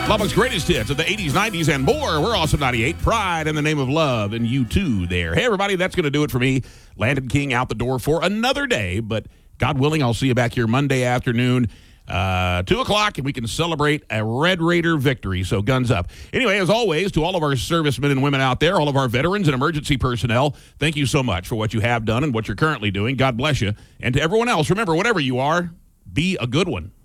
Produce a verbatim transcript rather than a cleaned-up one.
Lubbock's greatest hits of the eighties, nineties, and more. We're also ninety-eight. Pride in the name of love, and you too there. Hey, everybody, that's going to do it for me. Landon King out the door for another day, but God willing, I'll see you back here Monday afternoon, uh, two o'clock, and we can celebrate a Red Raider victory. So guns up. Anyway, as always, to all of our servicemen and women out there, all of our veterans and emergency personnel, thank you so much for what you have done and what you're currently doing. God bless you. And to everyone else, remember, whatever you are, be a good one.